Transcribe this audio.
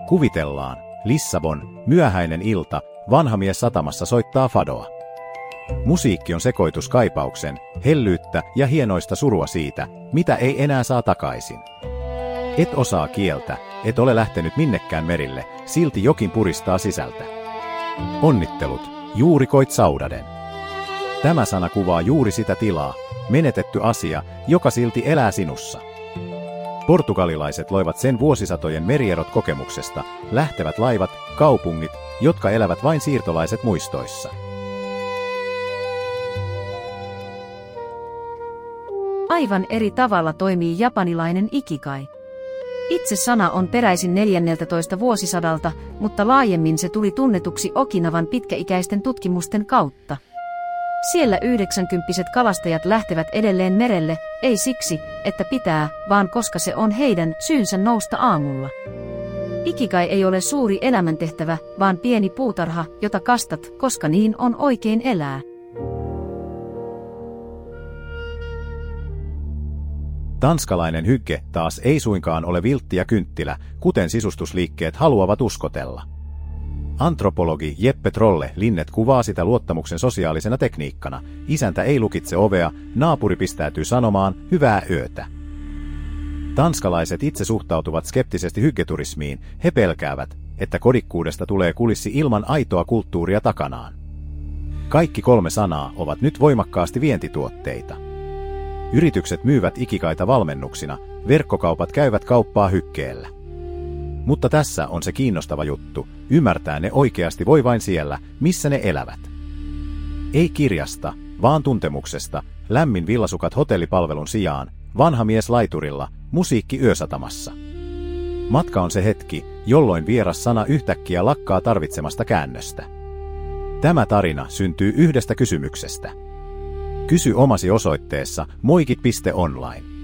Kuvitellaan, Lissabon, myöhäinen ilta, vanha mies satamassa soittaa fadoa. Musiikki on sekoitus kaipauksen, hellyyttä ja hienoista surua siitä, mitä ei enää saa takaisin. Et osaa kieltä, et ole lähtenyt minnekään merille, silti jokin puristaa sisältä. Onnittelut, juuri koit saudaden. Tämä sana kuvaa juuri sitä tilaa, menetetty asia, joka silti elää sinussa. Portugalilaiset loivat sen vuosisatojen merierot kokemuksesta, lähtevät laivat, kaupungit, jotka elävät vain siirtolaiset muistoissa. Aivan eri tavalla toimii japanilainen ikigai. Itse sana on peräisin 14. vuosisadalta, mutta laajemmin se tuli tunnetuksi Okinawan pitkäikäisten tutkimusten kautta. Siellä 90-vuotiaat kalastajat lähtevät edelleen merelle, ei siksi, että pitää, vaan koska se on heidän syynsä nousta aamulla. Ikigai ei ole suuri elämäntehtävä, vaan pieni puutarha, jota kastat, koska niin on oikein elää. Tanskalainen hygge taas ei suinkaan ole viltti ja kynttilä, kuten sisustusliikkeet haluavat uskotella. Antropologi Jeppe Trolle Linnet kuvaa sitä luottamuksen sosiaalisena tekniikkana. Isäntä ei lukitse ovea, naapuri pistäytyy sanomaan hyvää yötä. Tanskalaiset itse suhtautuvat skeptisesti hyggeturismiin, he pelkäävät, että kodikkuudesta tulee kulissi ilman aitoa kulttuuria takanaan. Kaikki 3 sanaa ovat nyt voimakkaasti vientituotteita. Yritykset myyvät ikigaita valmennuksina, verkkokaupat käyvät kauppaa hykkeellä. Mutta tässä on se kiinnostava juttu, ymmärtää ne oikeasti voi vain siellä, missä ne elävät. Ei kirjasta, vaan tuntemuksesta, lämmin villasukat hotellipalvelun sijaan, vanha mies laiturilla, musiikki yösatamassa. Matka on se hetki, jolloin vieras sana yhtäkkiä lakkaa tarvitsemasta käännöstä. Tämä tarina syntyy yhdestä kysymyksestä. Kysy omasi osoitteessa moikit.online.